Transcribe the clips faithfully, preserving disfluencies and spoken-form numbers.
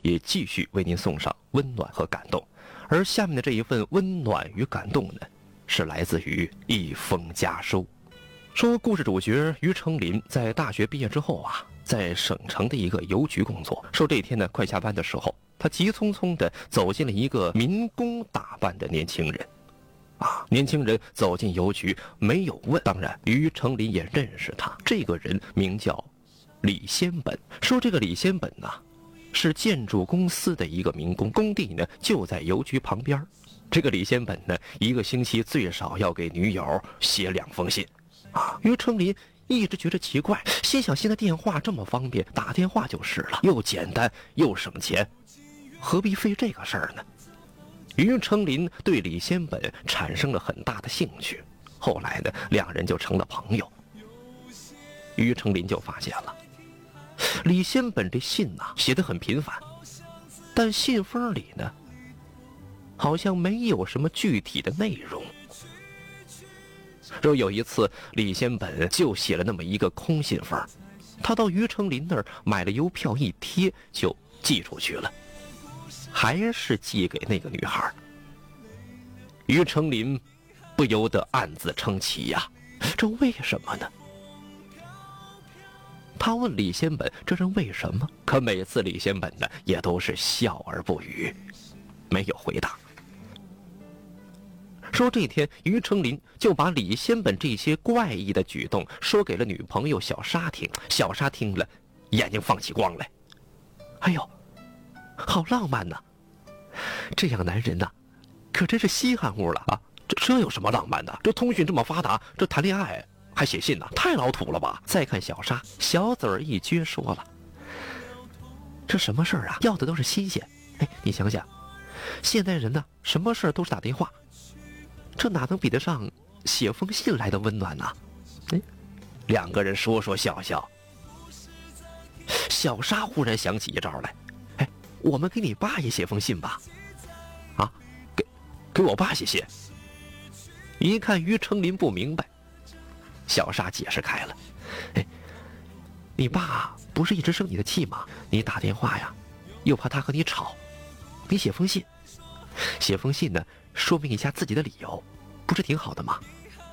也继续为您送上温暖和感动。而下面的这一份温暖与感动呢，是来自于一封家书。说故事主角于成林在大学毕业之后啊，在省城的一个邮局工作。说这天呢，快下班的时候，他急匆匆地走进了一个民工打扮的年轻人。啊，年轻人走进邮局没有问，当然于成林也认识他。这个人名叫李先本。说这个李先本呢、啊，是建筑公司的一个民工，工地呢就在邮局旁边。这个李先本呢，一个星期最少要给女友写两封信。啊，于成林一直觉得奇怪，心想现在电话这么方便，打电话就是了，又简单又省钱，何必费这个事儿呢？于成林对李先本产生了很大的兴趣，后来呢，两人就成了朋友。于成林就发现了，李先本这信呐、啊、写得很频繁，但信封里呢，好像没有什么具体的内容。说有一次，李先本就写了那么一个空信封，他到于成林那儿买了邮票一贴就寄出去了。还是寄给那个女孩。于成林不由得暗自称奇呀、啊，这为什么呢？他问李先本这是为什么，可每次李先本呢也都是笑而不语，没有回答。说这天于成林就把李先本这些怪异的举动说给了女朋友小沙听，小沙听了眼睛放起光来。哎呦，好浪漫呐！这样男人呐、啊，可真是稀罕物了啊！这这有什么浪漫的？这通讯这么发达，这谈恋爱还写信呢，太老土了吧？再看小沙，小嘴儿一撅，说了：“这什么事儿啊？要的都是新鲜。哎，你想想，现代人呢，什么事儿都是打电话，这哪能比得上写封信来的温暖呢？”哎，两个人说说笑笑。小沙忽然想起一招来。我们给你爸也写封信吧，啊，给给我爸写信。一看于成林不明白，小沙解释开了，哎，你爸不是一直生你的气吗？你打电话呀，又怕他和你吵，你写封信，写封信呢，说明一下自己的理由，不是挺好的吗？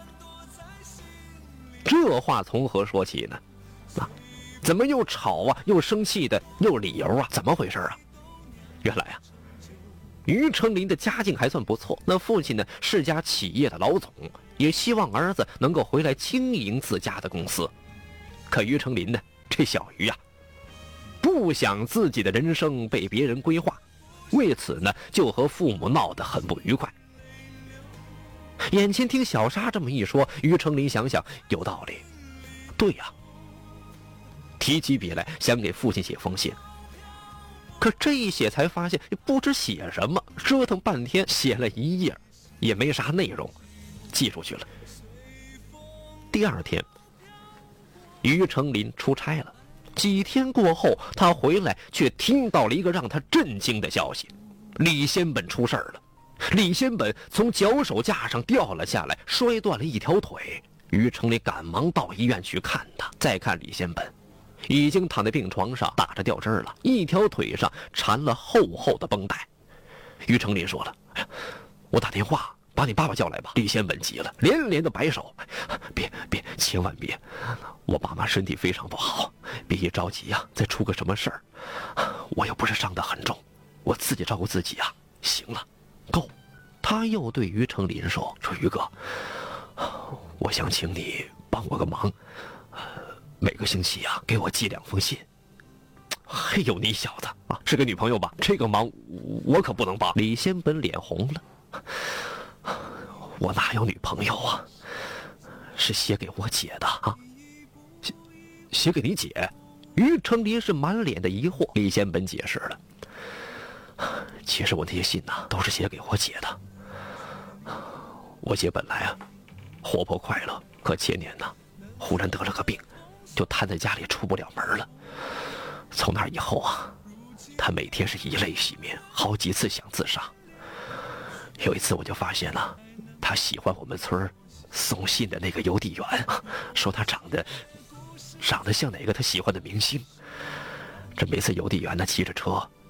这话从何说起呢？啊，怎么又吵啊，又生气的，又理由啊？怎么回事啊？原来啊，于成林的家境还算不错，那父亲呢是家企业的老总，也希望儿子能够回来经营自家的公司。可于成林呢，这小于呀、啊，不想自己的人生被别人规划，为此呢就和父母闹得很不愉快。眼前听小沙这么一说，于成林想想有道理，对呀、啊，提起笔来想给父亲写封信。可这一写才发现不知写什么，折腾半天写了一页也没啥内容，寄出去了。第二天于成林出差了，几天过后他回来却听到了一个让他震惊的消息，李先本出事儿了。李先本从脚手架上掉了下来，摔断了一条腿。于成林赶忙到医院去看他，再看李先本已经躺在病床上打着吊针了，一条腿上缠了厚厚的绷带。于成林说了：“哎，我打电话把你爸爸叫来吧。”李先本急了，连连的摆手：“别别，千万别！我爸妈身体非常不好，别一着急啊，再出个什么事儿。我又不是伤得很重，我自己照顾自己啊。行了，够。”他又对于成林说：“说于哥，我想请你帮我个忙。”每个星期啊，给我寄两封信。嘿呦，你小子啊，是个女朋友吧？这个忙我可不能帮。李先本脸红了，我哪有女朋友啊？是写给我姐的啊。写写给你姐？于成林是满脸的疑惑。李先本解释了，其实我那些信呐、啊，都是写给我姐的。我姐本来啊，活泼快乐，可前年呢，忽然得了个病。就瘫在家里出不了门了。从那以后啊，他每天是以泪洗面，好几次想自杀。有一次我就发现了，他喜欢我们村送信的那个邮递员，说他长得长得像哪个他喜欢的明星。这每次邮递员呢骑着车